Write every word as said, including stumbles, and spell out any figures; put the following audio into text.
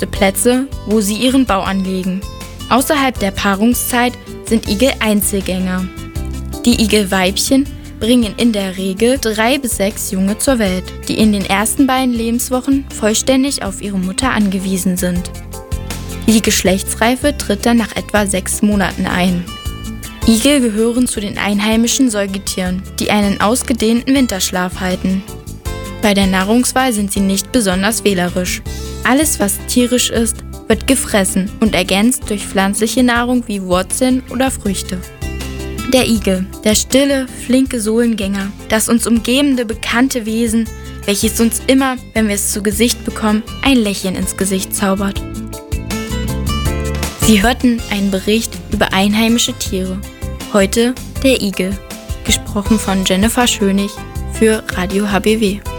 geschützte Plätze, wo sie ihren Bau anlegen. Außerhalb der Paarungszeit sind Igel Einzelgänger. Die Igelweibchen bringen in der Regel drei bis sechs Junge zur Welt, die in den ersten beiden Lebenswochen vollständig auf ihre Mutter angewiesen sind. Die Geschlechtsreife tritt dann nach etwa sechs Monaten ein. Igel gehören zu den einheimischen Säugetieren, die einen ausgedehnten Winterschlaf halten. Bei der Nahrungswahl sind sie nicht besonders wählerisch. Alles, was tierisch ist, wird gefressen und ergänzt durch pflanzliche Nahrung wie Wurzeln oder Früchte. Der Igel, der stille, flinke Sohlengänger, das uns umgebende, bekannte Wesen, welches uns immer, wenn wir es zu Gesicht bekommen, ein Lächeln ins Gesicht zaubert. Sie hörten einen Bericht über einheimische Tiere. Heute der Igel, gesprochen von Jennifer Schönig für Radio H B W.